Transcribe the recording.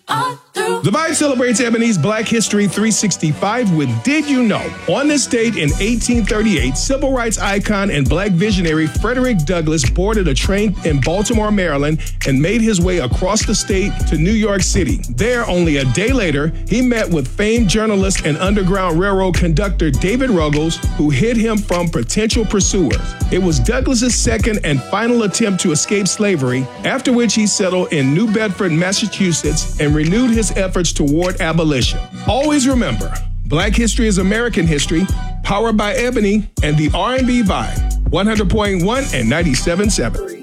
The Vibe celebrates Ebony's Black History 365 with Did You Know? On this date in 1838, civil rights icon and black visionary Frederick Douglass boarded a train in Baltimore, Maryland, and made his way across the state to New York City. There, only a day later, he met with famed journalist and Underground Railroad conductor David Ruggles, who hid him from potential pursuers. It was Douglass's second and final attempt to escape slavery, after which he settled in New Bedford, Massachusetts, and renewed his efforts toward abolition. Always remember, Black history is American history, powered by Ebony and the R&B Vibe, 100.1 and 97.7.